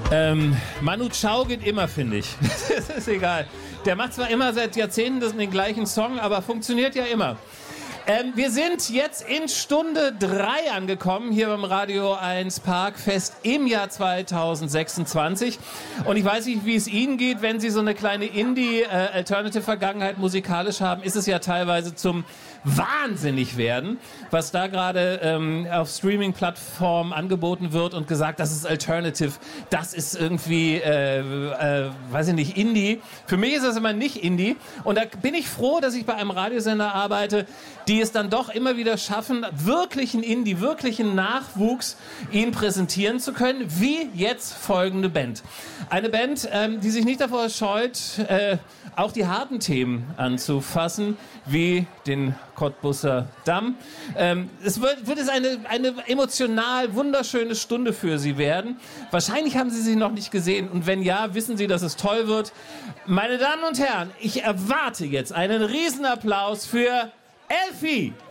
Manu Chao geht immer, finde ich. Das ist egal. Der macht zwar immer seit Jahrzehnten den gleichen Song, aber funktioniert ja immer. Wir sind jetzt in Stunde 3 angekommen, hier beim Radio 1 Parkfest im Jahr 2026. Und ich weiß nicht, wie es Ihnen geht, wenn Sie so eine kleine Indie-Alternative-Vergangenheit musikalisch haben, ist es ja teilweise zum wahnsinnig werden, was da gerade auf Streaming-Plattformen angeboten wird und gesagt, das ist Alternative, das ist irgendwie, weiß ich nicht, Indie. Für mich ist das immer nicht Indie. Und da bin ich froh, dass ich bei einem Radiosender arbeite, die es dann doch immer wieder schaffen, wirklichen Indie, wirklichen Nachwuchs ihnen präsentieren zu können, wie jetzt folgende Band. Eine Band, die sich nicht davor scheut, auch die harten Themen anzufassen, wie den Cottbusser Damm. Es wird es eine emotional wunderschöne Stunde für Sie werden. Wahrscheinlich haben Sie sie noch nicht gesehen und wenn ja, wissen Sie, dass es toll wird. Meine Damen und Herren, ich erwarte jetzt einen Riesenapplaus für Elfi!